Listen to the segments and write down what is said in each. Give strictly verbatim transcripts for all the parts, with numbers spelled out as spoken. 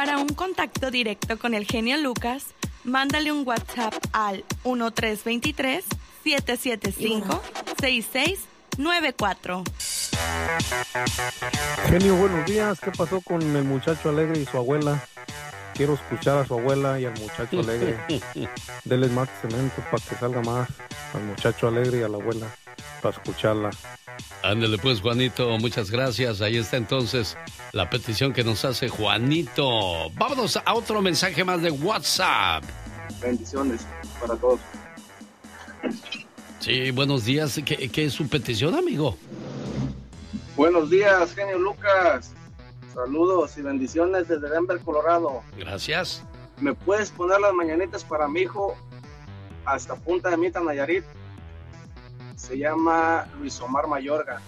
Para un contacto directo con el genio Lucas, mándale un WhatsApp al uno tres dos tres, siete siete cinco, seis seis nueve cuatro. Genio, buenos días. ¿Qué pasó con el muchacho alegre y su abuela? Quiero escuchar a su abuela y al muchacho alegre. Denle más cemento para que salga más al muchacho alegre y a la abuela para escucharla. Ándale pues, Juanito, muchas gracias. Ahí está entonces la petición que nos hace Juanito. Vámonos a otro mensaje más de WhatsApp. Bendiciones para todos. Sí, buenos días. ¿Qué, qué es su petición, amigo? Buenos días, genio Lucas. Saludos y bendiciones desde Denver, Colorado. Gracias. ¿Me puedes poner las mañanitas para mi hijo hasta Punta de Mita, Nayarit? Se llama Luis Omar Mayorga.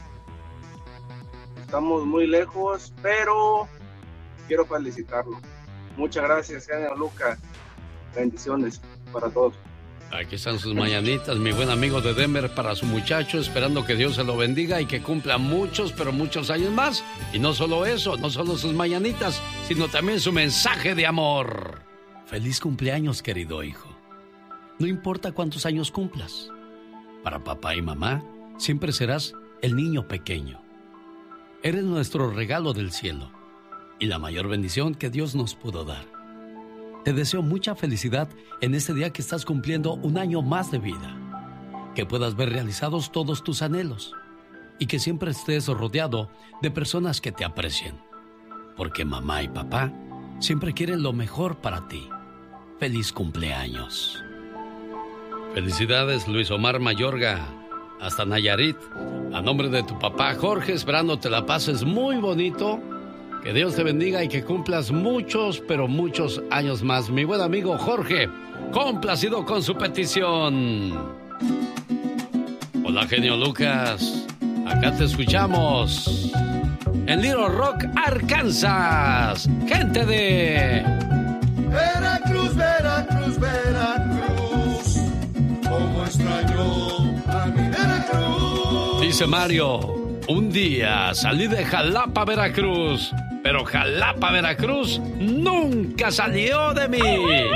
Estamos muy lejos, pero quiero felicitarlo. Muchas gracias, genio Lucas. Bendiciones para todos. Aquí están sus mañanitas, mi buen amigo de Denver, para su muchacho, esperando que Dios se lo bendiga y que cumpla muchos, pero muchos años más. Y no solo eso, no solo sus mañanitas, sino también su mensaje de amor. Feliz cumpleaños, querido hijo. No importa cuántos años cumplas. Para papá y mamá, siempre serás el niño pequeño. Eres nuestro regalo del cielo y la mayor bendición que Dios nos pudo dar. Te deseo mucha felicidad en este día que estás cumpliendo un año más de vida. Que puedas ver realizados todos tus anhelos y que siempre estés rodeado de personas que te aprecien. Porque mamá y papá siempre quieren lo mejor para ti. Feliz cumpleaños. Felicidades, Luis Omar Mayorga, hasta Nayarit. A nombre de tu papá Jorge, esperando te la pases muy bonito. Que Dios te bendiga y que cumplas muchos, pero muchos años más. Mi buen amigo Jorge, complacido con su petición. Hola, genio Lucas. Acá te escuchamos. En Little Rock, Arkansas. Gente de... Veracruz, Veracruz, Veracruz. Cómo extraño a mi Veracruz. Dice Mario, un día salí de Jalapa, Veracruz. Pero Jalapa, Veracruz, nunca salió de mí.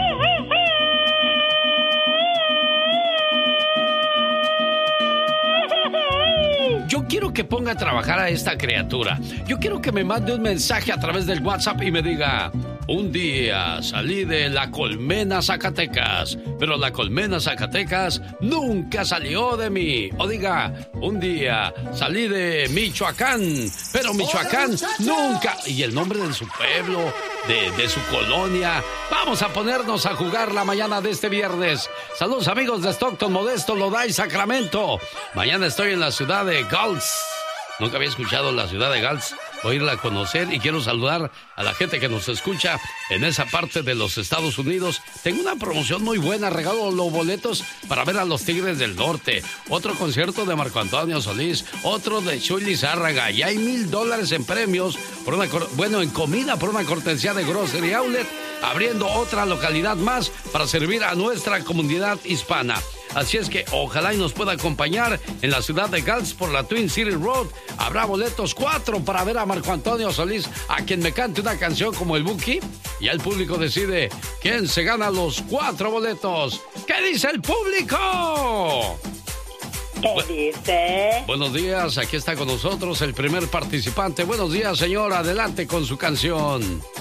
Yo quiero que ponga a trabajar a esta criatura. Yo quiero que me mande un mensaje a través del WhatsApp y me diga... Un día salí de La Colmena, Zacatecas, pero La Colmena, Zacatecas nunca salió de mí. O diga, un día salí de Michoacán, pero Michoacán nunca... Y el nombre de su pueblo, de, de su colonia. Vamos a ponernos a jugar la mañana de este viernes. Saludos, amigos de Stockton, Modesto, Lodi, Sacramento. Mañana estoy en la ciudad de Gulf. Nunca había escuchado la ciudad de Gulf. Voy a irla a conocer y quiero saludar a la gente que nos escucha en esa parte de los Estados Unidos. Tengo una promoción muy buena, regalo los boletos para ver a los Tigres del Norte, otro concierto de Marco Antonio Solís, otro de Chuy Lizárraga, y hay mil dólares en premios, por una, bueno, en comida por una cortesía de Grocery Outlet, abriendo otra localidad más para servir a nuestra comunidad hispana. Así es que ojalá y nos pueda acompañar en la ciudad de Gulf por la Twin City Road. Habrá boletos cuatro para ver a Marco Antonio Solís, a quien me cante una canción como el Buki. Y el público decide quién se gana los cuatro boletos. ¿Qué dice el público? ¿Qué dice? Buenos días, aquí está con nosotros el primer participante. Buenos días, señor. Adelante con su canción.